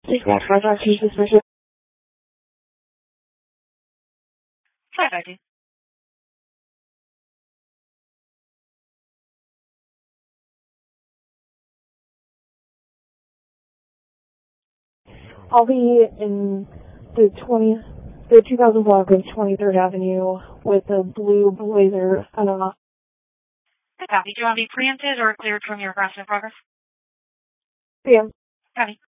Please go for our choose this mission. Hi, Becky. I'll be in the 2001 23rd Avenue with a blue blazer. I don't know. Hey, copy. Do you want to be preempted or cleared from your harassment progress? PM. Copy.